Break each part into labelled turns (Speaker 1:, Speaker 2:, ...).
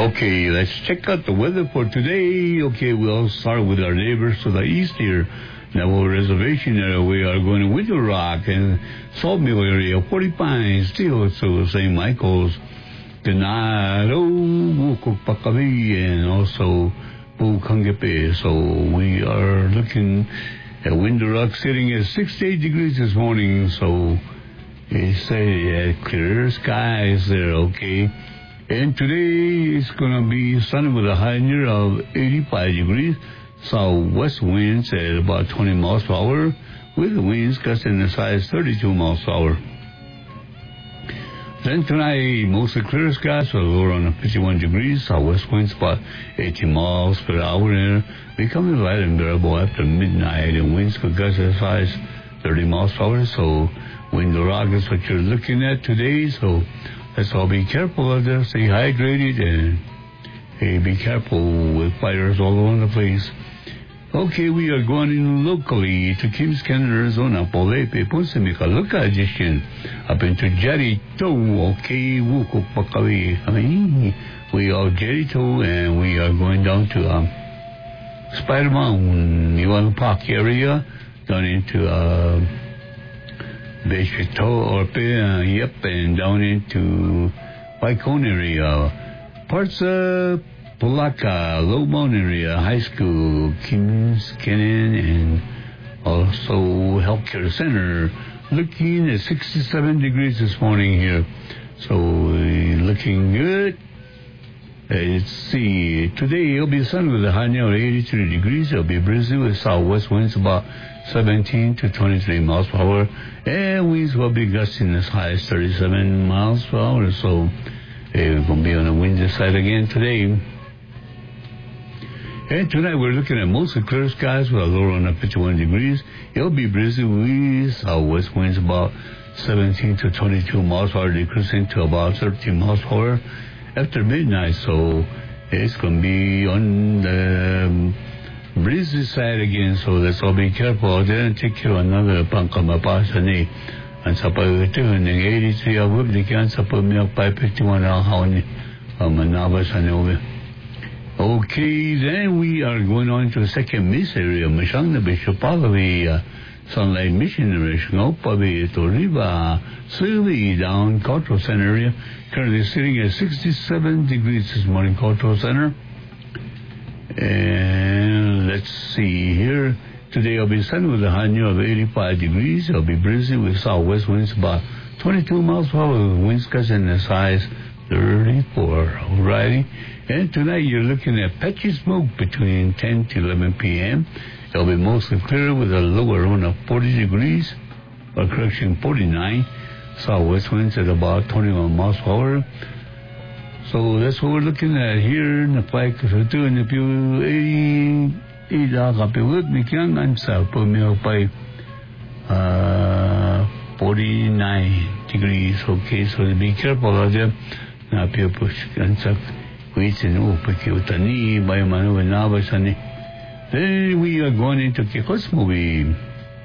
Speaker 1: Okay, let's check out the weather for today. Okay, we'll start with our neighbors to the east here. Navajo Reservation area, we are going to Winter Rock and Sawmill area, 40 Pines, still so St. Michael's, Ganado, Wukukpakawi, and also Bukangepe. So we are looking at Winter Rock sitting at 68 degrees this morning. So it's clear skies there, okay. And today it's going to be sunny with a high near of 85 degrees. Southwest winds at about 20 miles per hour, with the winds gusting as high as 32 miles per hour. Then tonight, mostly clear skies, so lower on 51 degrees. Southwest winds about 18 miles per hour, and becoming light and variable after midnight. And winds could gust as high as 30 miles per hour. So Winter Rock is what you're looking at today. So let's all be careful out there. Stay hydrated and hey, be careful with fires all over the place. Okay, we are going in locally to Kings Canyon, Arizona. Polepe, Punsimika, Luka edition. Up into Jerito, okay, Wukukpakawi. We are Jerito, and we are going down to Spider Mountain, Iwan Park area, down into Beshito, Orpe, yep, and down into Waikon area. Parts of Pulaka, Low Mountain area, high school, Kings Canyon, and also Healthcare Center. Looking at 67 degrees this morning here. So, looking good. Let's see. Today it'll be sunny with a high near 83 degrees. It'll be breezy with southwest winds about 17 to 23 miles per hour. And winds will be gusting as high as 37 miles per hour. So, we're going to be on the windy side again today. And tonight we're looking at mostly clear skies with a lower on 51 degrees. It'll be breezy with southwest winds about 17 to 22 miles per hour, decreasing to about 13 miles per hour after midnight. So it's going to be on the breezy side again. So let's all be careful out there and take care of another pangkamapasani. And sa pagkatuhan ng 83 awag di kyan sa pumiyag 551 ang hawan manabas sa nyobe. Okay, then we are going on to the second miss area. Mashang na Bishopalawi, Sunlight Missionary, Snopawi, Toriba, Sili down Cultural Center area. Currently sitting at 67 degrees this morning, Cultural Center. And let's see here. Today it'll be sunny with a high near of 85 degrees. It'll be breezy with southwest winds about 22 miles per hour. Winds gusting as high as 34. Alrighty. And tonight you're looking at patchy smoke between 10 to 11 p.m. It'll be mostly clear with a lower around of 40 degrees, or correction 49. Southwest winds at about 21 miles per hour. So that's what we're looking at here in the flight. So doing if you 49 degrees. Okay, so be careful out there. Now people can suck. Then we are going into Kikosmovi.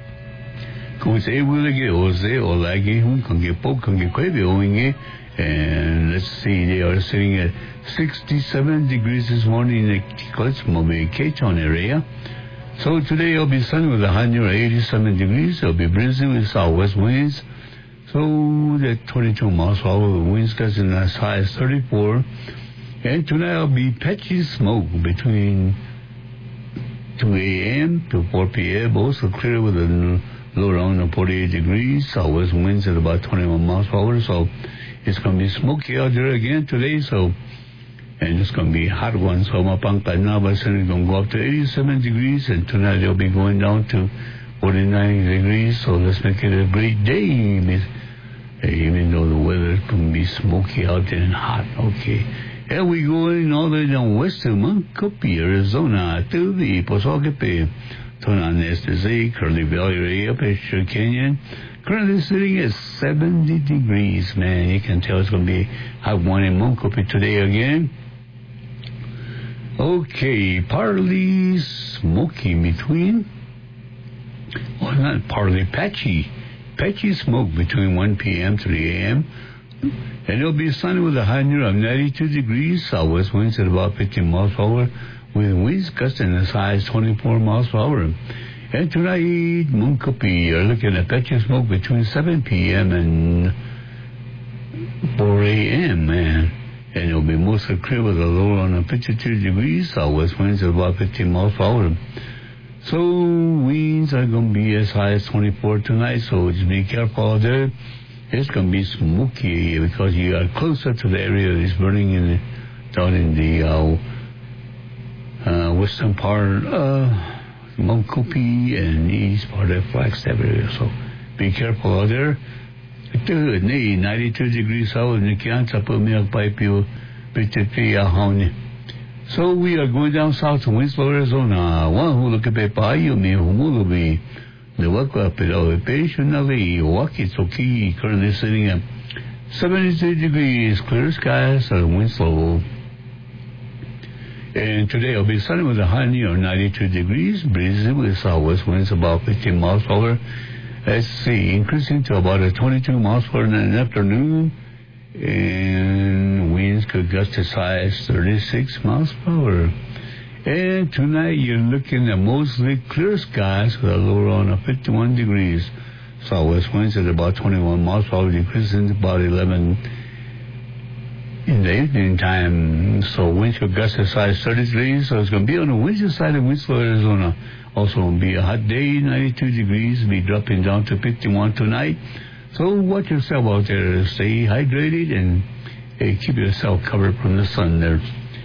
Speaker 1: And let's see, they are sitting at 67 degrees this morning in the Kikosmovi, K-Town area. So today it'll be sunny with a high near 87 degrees. It'll be breezy with southwest winds. So the 22 miles per hour winds gusting as high as 34. And tonight will be patchy smoke between 2 a.m. to 4 p.m. Also clear with a low around 48 degrees. Southwest winds at about 21 miles per hour. So it's going to be smoky out there again today. So, and it's going to be a hot one. So Mapangkanaba is going to go up to 87 degrees. And tonight they'll be going down to 49 degrees. So let's make it a great day. Even though the weather is going to be smoky out there and hot. Okay. And we going all the way down west to Montcopie, Arizona, to the Posokepe, Tonanestese, Curly Valley area, Picture Canyon. Currently sitting at 70 degrees, man. You can tell it's going to be hot one in Montcopie today again. Okay, partly smoky between, well, not partly patchy smoke between 1 p.m. to 3 a.m. And it'll be sunny with a high near of 92 degrees, southwest winds at about 15 miles per hour, with winds gusting as high as 24 miles per hour. And tonight, Munkopi, you're looking at patchy smoke between 7 p.m. and 4 a.m., man. And it'll be mostly clear with a low on 52 degrees, southwest winds at about 15 miles per hour. So winds are going to be as high as 24 tonight, so just be careful out there. It's going to be smoky because you are closer to the area that is burning down in the western part of Munkopi and east part of Flagstaff area. So be careful out there. 92 degrees south, so we are going down south to Winslow, Arizona. One who look at Papayo, me who be the work up at operationally Waukee, currently sitting at 73 degrees, clear skies at Winslow. And today it'll be sunny with a high near 92 degrees, breezy with southwest winds about 15 miles per hour. Let's see, increasing to about 22 miles per hour in the afternoon, and winds could gust as high as 36 miles per hour. And tonight you're looking at mostly clear skies with a low around 51 degrees. Southwest winds at about 21 miles per hour, decreasing to about 11 in the evening time. So winds could gust as high as 30 degrees, so it's going to be on the windy side of Winslow, Arizona. Also will be a hot day, 92 degrees, be dropping down to 51 tonight. So watch yourself out there, stay hydrated, and keep yourself covered from the sun there.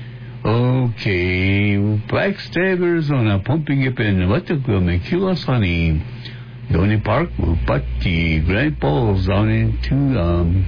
Speaker 1: Okay, Flagstaff, Arizona, pumping up in Watakwame, Kilasani, Donny Park, Upati, Grand Falls, down into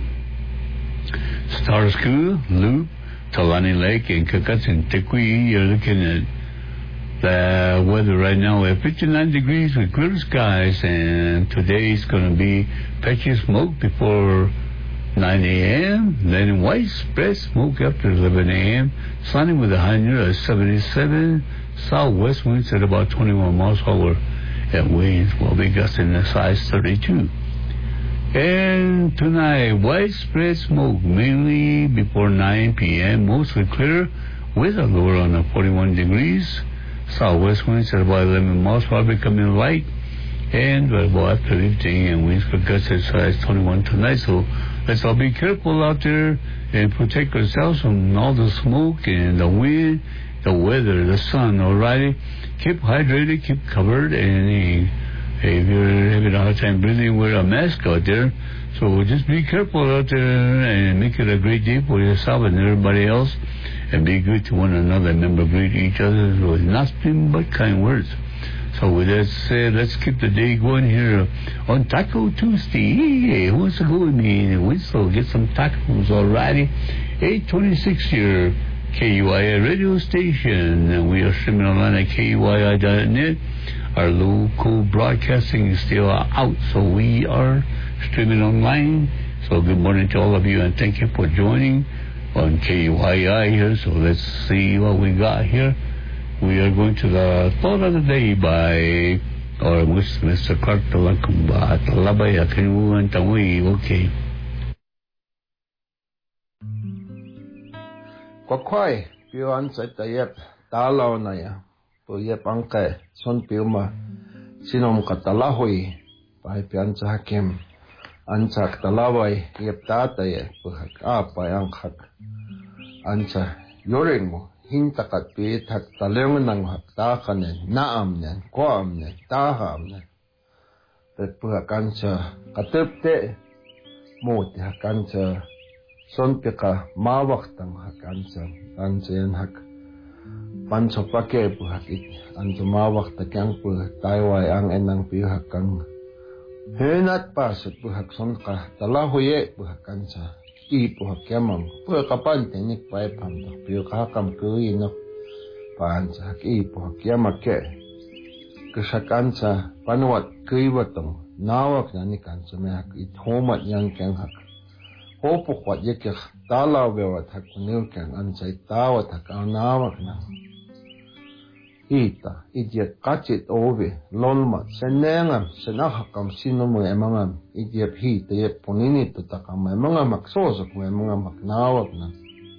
Speaker 1: Star School, Loop, Talani Lake, and Kakatsin, Tekui. You're looking at the weather right now at 59 degrees with clear skies, and today is going to be patchy smoke before 9 a.m., then widespread smoke after 11 a.m., sunny with a high near 77, southwest winds at about 21 miles per hour, and winds will be gusting as high as 32. And tonight, widespread smoke mainly before 9 p.m., mostly clear with a low around 41 degrees. Southwest winds at about 11 miles per hour, becoming light, and about after 15, and winds could gust as high as 21 tonight. So let's all be careful out there and protect ourselves from all the smoke and the wind, the weather, the sun. Alrighty, keep hydrated, keep covered, and if you're having a hard time breathing, wear a mask out there. So just be careful out there and make it a great day for yourself and everybody else. And be good to one another. Remember, greet each other with nothing but kind words. So with that said, let's keep the day going here on Taco Tuesday. Hey, who wants to go with me in Winslow? Get some tacos, alrighty. 826 here, KUIA radio station. And we are streaming online at KUIA.net. Our local broadcasting is still out, so we are streaming online. So good morning to all of you, and thank you for joining on KUII here. So let's see what we got here. We are going to the thought of the day by our Mr. Clark Talakumba Talabaya Kanu and Tawi. Okay.
Speaker 2: Kwakwai, Pio Ansat Tayep, Talao Naya, Puyep Anke, Son Pilma, Sinom Katalahui, by Pianza Hakim, Ansak Talawai, Yep Tataye, Puhak Apa Yankak, Ansa Yoringo. Hintakat pi tak talong ng haktakan naam niyan, koam niyan, taham niyan. Pagpahakan sa katupte, muti hakan sa sonpika mawaktang hakan sa yan hak. Panso pake puhakit, anso mawakta kyang puhak tayway ang enang pihakang. Hinat pasot puhak sonka talahuye puhakan sa. Ipo hakyamam, pura kapan tenik pa ipamdo, pura kakam kuino, paan sa ipo hakyamake, kasakan sa panuat kuiwatong, nawak na ni kansa may hak ithomat yang kyang hak. Hopok wat yakyak talaw bewat hak kunil kyang ansay tawat hak ang nawak na. hita idiet kachit ove lolma senengam senahakam sinomo emangam idiet hita yep ponini tutakam emangam maksosok emangam maknawak na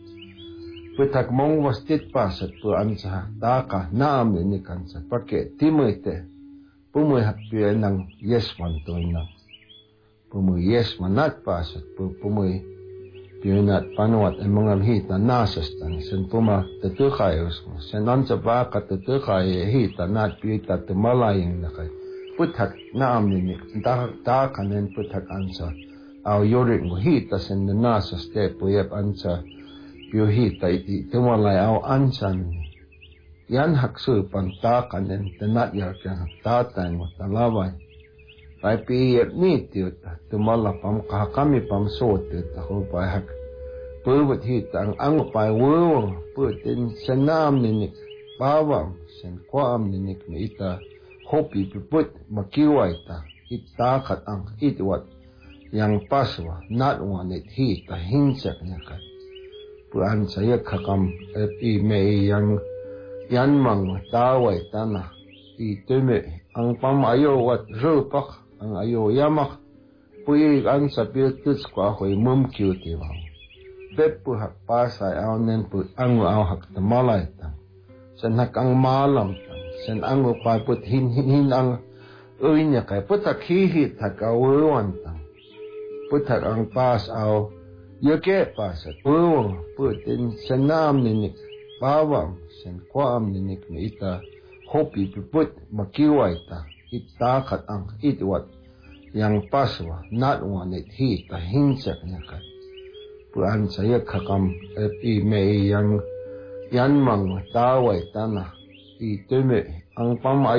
Speaker 2: putak mong wastit pasat pu ansa taka naam ni kansa pake timoite pumoy hapye nang yesman to na pumoy yesman nat pasat pumoy Pinat panuat ang mga hita nasastan sen puma tetukayos sen ansa baka tetukay hita nat pita tumalayang nakay putak naamninik dakanen putak ansa aw yorik mo hita sen nasas te puyap ansa piyo hita iti tumalay aw ansan yan haksu pantakanen tenat yarkan tatay mo talaway Pai piyep ni tiut tumala pam kahakami pam so tiut ako pai hak purwat hita ang pai wurwang putin senam ninik bawam sen kwam ninik na ita hopi piput makiway ta itakat ang itwat yang paswa natwan it hita hinsak niya kat puan saya kakam epi may yang yanmang taway tanah itume ang pamayo wat rupak ang ayo yamak puyi ang sa piltuts kwa hoy mumkiw tiwaw bepu hak pasay aw nen pu ang aw hak tamalay tang sen hak ang malam tang sen ang pa put hin ang uinya kay putak hihit hak awan tang putak ang pas aw yake pasat putin senam ninik bawam sen kwam ninik na ita hopi piput makiway ta itakat ang itwat yang paswa natwan it hita hinsak niya kat puan saya kakam epi may yang yanmang taway tanah itume ang pamayo